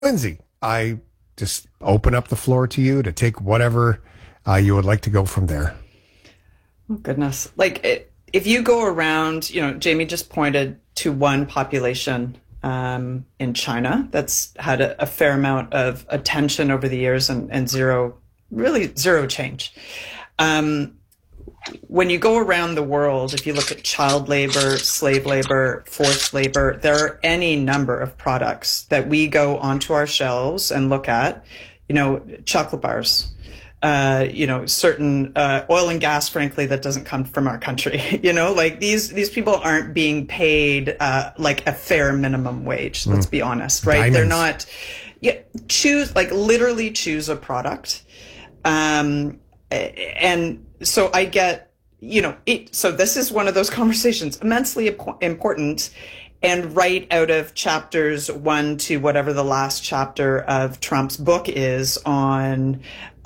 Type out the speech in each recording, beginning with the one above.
Lindsay, I just open up the floor to you to take whatever you would like to go from there. Oh, goodness. If you go around, Jamie just pointed to one population in China that's had a fair amount of attention over the years and really zero change. When you go around the world, if you look at child labor, slave labor, forced labor, there are any number of products that we go onto our shelves and look at, chocolate bars, certain oil and gas, frankly, that doesn't come from our country. These people aren't being paid like a fair minimum wage. Let's be honest, right? Diamonds. They're not. Yeah, literally choose a product. And so I get, so this is one of those conversations, immensely important, and right out of chapters 1 to whatever the last chapter of Trump's book is on,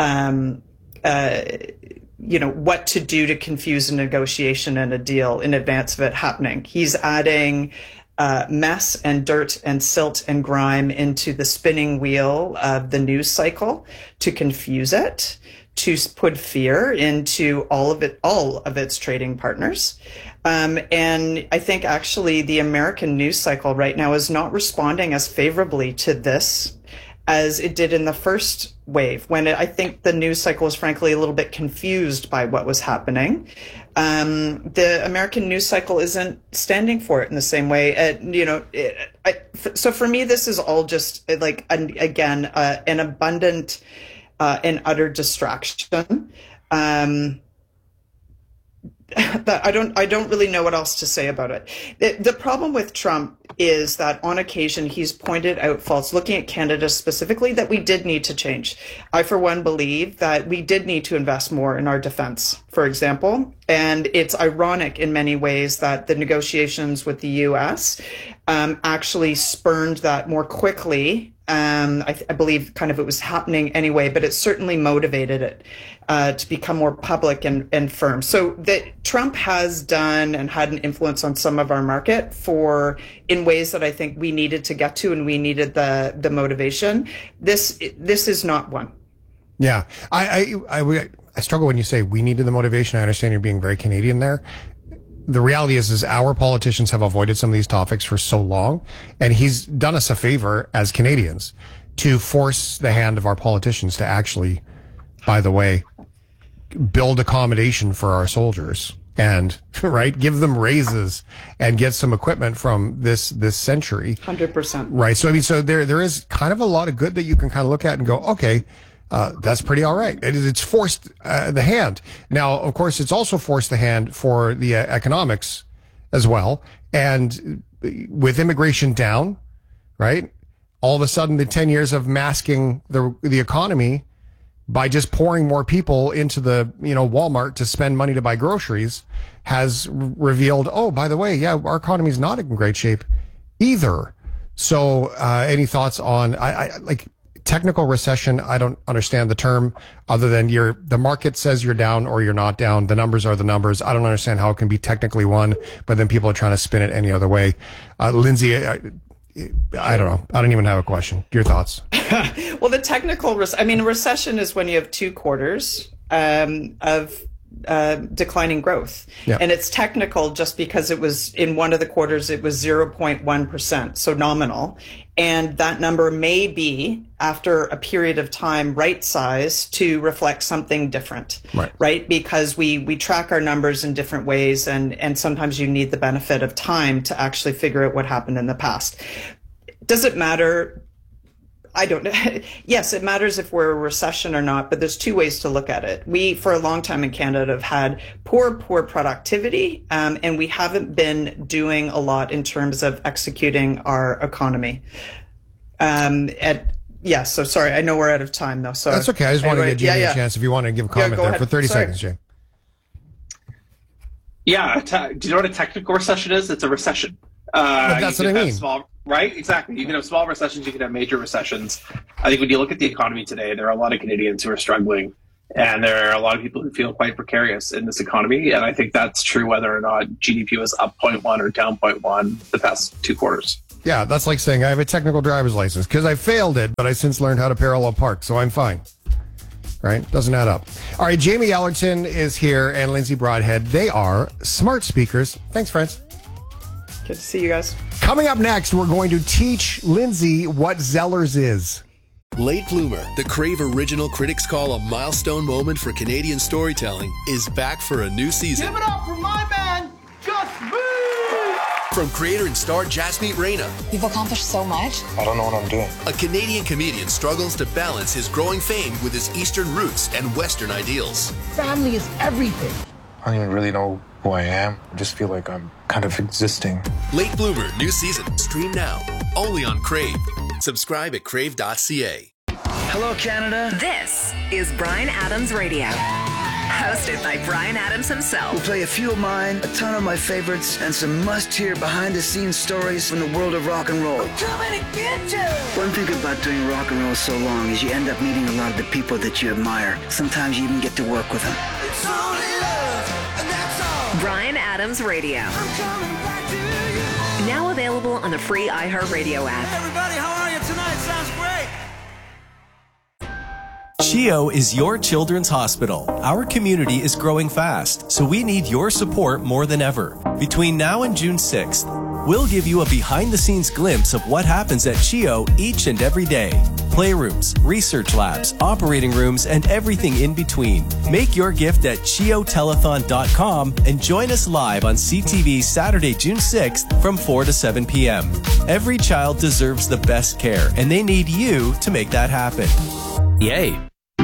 what to do to confuse a negotiation and a deal in advance of it happening. He's adding mess and dirt and silt and grime into the spinning wheel of the news cycle to confuse it, to put fear into all of its trading partners. And I think actually the American news cycle right now is not responding as favorably to this as it did in the first wave, when I think the news cycle was frankly a little bit confused by what was happening. The American news cycle isn't standing for it in the same way. So for me, this is all just an abundant and utter distraction. That I don't really know what else to say about it. The problem with Trump is that on occasion he's pointed out faults, looking at Canada specifically, that we did need to change. I, for one, believe that we did need to invest more in our defense, for example. And it's ironic in many ways that the negotiations with the U.S. Actually spurned that more quickly. I believe kind of it was happening anyway, but it certainly motivated it to become more public and firm. So that Trump has done and had an influence on some of our market in ways that I think we needed to get to, and we needed the motivation. This is not one. Yeah, I struggle when you say we needed the motivation. I understand you're being very Canadian there. The reality is our politicians have avoided some of these topics for so long, and he's done us a favor as Canadians to force the hand of our politicians to actually, by the way, build accommodation for our soldiers and, right, give them raises and get some equipment from this century. 100%. Right. So, I mean, so there is kind of a lot of good that you can kind of look at and go, okay, that's pretty all right. It's forced the hand. Now, of course, it's also forced the hand for the economics as well. And with immigration down, right, all of a sudden the 10 years of masking the economy by just pouring more people into the Walmart to spend money to buy groceries has revealed, oh, by the way, yeah, our economy is not in great shape either. So any thoughts on technical recession? I don't understand the term other than the market says you're down or you're not down. The numbers are the numbers. I don't understand how it can be technically one, but then people are trying to spin it any other way. Lindsay, I don't know. I don't even have a question. Your thoughts? Well, the technical, recession is when you have 2 quarters of declining growth. Yeah. And it's technical just because it was in one of the quarters, it was 0.1%, so nominal. And that number may be, after a period of time, right size to reflect something different, right? Because we track our numbers in different ways, and sometimes you need the benefit of time to actually figure out what happened in the past. Does it matter? I don't know. Yes, it matters if we're a recession or not, but there's 2 ways to look at it. We, for a long time in Canada, have had poor productivity, and we haven't been doing a lot in terms of executing our economy. So sorry, I know we're out of time though. So that's okay. I just want to give Jamie a chance if you want to give a comment there for 30 seconds, Jay. Yeah. Do you know what a technical recession is? It's a recession. But that's what I mean. Right? Exactly. You can have small recessions, you can have major recessions. I think when you look at the economy today, there are a lot of Canadians who are struggling, and there are a lot of people who feel quite precarious in this economy. And I think that's true whether or not GDP was up 0.1 or down 0.1 the past 2 quarters. Yeah, that's like saying I have a technical driver's license because I failed it, but I since learned how to parallel park, so I'm fine. Right? Doesn't add up. All right, Jamie Ellerton is here and Lindsay Broadhead. They are smart speakers. Thanks, friends. Good to see you guys. Coming up next, we're going to teach Lindsay what Zellers is. Late Bloomer, the Crave original critics call a milestone moment for Canadian storytelling, is back for a new season. Give it up for my man, Just Me! From creator and star Jasmeet Reina. You've accomplished so much. I don't know what I'm doing. A Canadian comedian struggles to balance his growing fame with his Eastern roots and Western ideals. Family is everything. I don't even really know who I am. I just feel like I'm kind of existing. Late Bloomer, new season. Stream now. Only on Crave. Subscribe at crave.ca. Hello, Canada. This is Bryan Adams Radio. Hosted by Bryan Adams himself. We'll play a few of mine, a ton of my favorites, and some must-hear behind-the-scenes stories from the world of rock and roll. I'm coming to get you! One thing about doing rock and roll so long is you end up meeting a lot of the people that you admire. Sometimes you even get to work with them. It's only love, and that's all. Bryan Adams Radio. I'm coming back to you. Now available on the free iHeartRadio app. Everybody, how are you tonight? Sounds great. CHEO is your children's hospital. Our community is growing fast, so we need your support more than ever. Between now and June 6th, we'll give you a behind-the-scenes glimpse of what happens at CHEO each and every day. Playrooms, research labs, operating rooms, and everything in between. Make your gift at CHEOtelethon.com and join us live on CTV Saturday, June 6th from 4 to 7 p.m. Every child deserves the best care, and they need you to make that happen. Yay!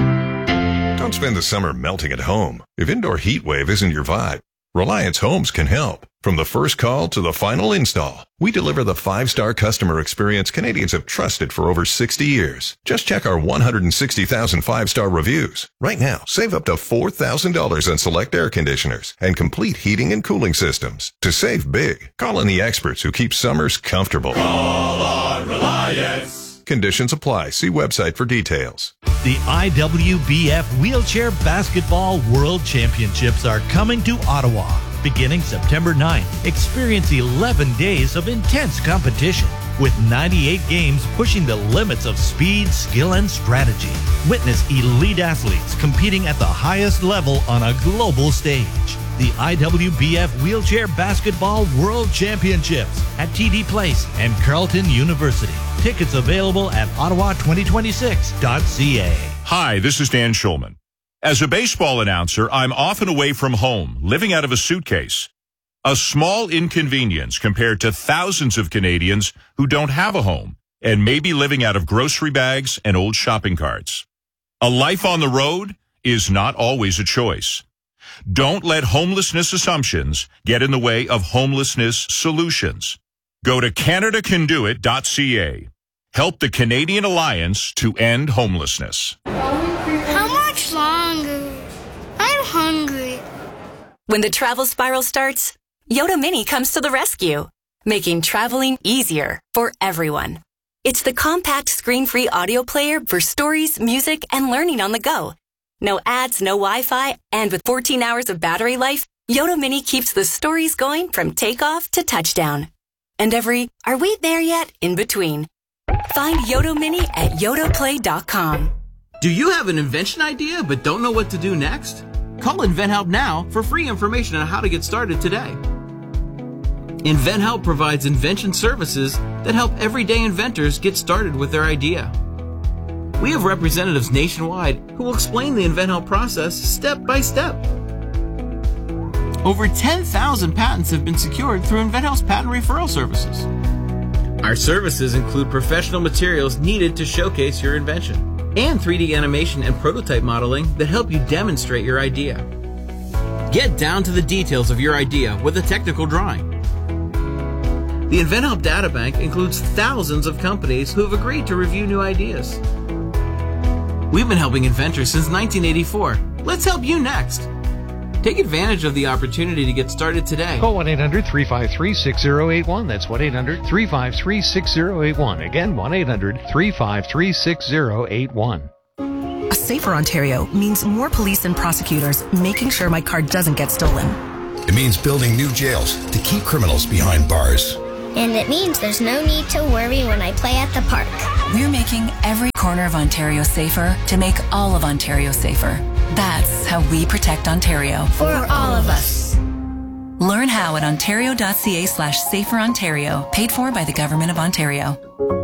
Don't spend the summer melting at home. If indoor heat wave isn't your vibe, Reliance Homes can help. From the first call to the final install, we deliver the 5-star customer experience Canadians have trusted for over 60 years. Just check our 160,000 5-star reviews. Right now, save up to $4,000 on select air conditioners and complete heating and cooling systems. To save big, call in the experts who keep summers comfortable. Call on Reliance. Conditions apply. See website for details. The IWBF Wheelchair Basketball World Championships are coming to Ottawa. Beginning September 9th, experience 11 days of intense competition with 98 games pushing the limits of speed, skill, and strategy. Witness elite athletes competing at the highest level on a global stage. The IWBF Wheelchair Basketball World Championships at TD Place and Carleton University. Tickets available at ottawa2026.ca. Hi, this is Dan Schulman. As a baseball announcer, I'm often away from home, living out of a suitcase. A small inconvenience compared to thousands of Canadians who don't have a home and may be living out of grocery bags and old shopping carts. A life on the road is not always a choice. Don't let homelessness assumptions get in the way of homelessness solutions. Go to CanadaCanDoIt.ca. Help the Canadian Alliance to end homelessness. How much longer? I'm hungry. When the travel spiral starts, Yoda Mini comes to the rescue, making traveling easier for everyone. It's the compact screen-free audio player for stories, music, and learning on the go. No ads, no Wi-Fi, and with 14 hours of battery life, Yoda Mini keeps the stories going from takeoff to touchdown. And every, are we there yet, in between. Find Yoda Mini at yodaplay.com. Do you have an invention idea but don't know what to do next? Call InventHelp now for free information on how to get started today. InventHelp provides invention services that help everyday inventors get started with their idea. We have representatives nationwide who will explain the InventHelp process step by step. Over 10,000 patents have been secured through InventHelp's patent referral services. Our services include professional materials needed to showcase your invention and 3D animation and prototype modeling that help you demonstrate your idea. Get down to the details of your idea with a technical drawing. The InventHelp Databank includes thousands of companies who have agreed to review new ideas. We've been helping inventors since 1984. Let's help you next. Take advantage of the opportunity to get started today. Call 1-800-353-6081. That's 1-800-353-6081. Again, 1-800-353-6081. A safer Ontario means more police and prosecutors making sure my car doesn't get stolen. It means building new jails to keep criminals behind bars. And it means there's no need to worry when I play at the park. We're making every corner of Ontario safer to make all of Ontario safer. That's how we protect Ontario. For all of us. Learn how at ontario.ca/saferontario, paid for by the Government of Ontario.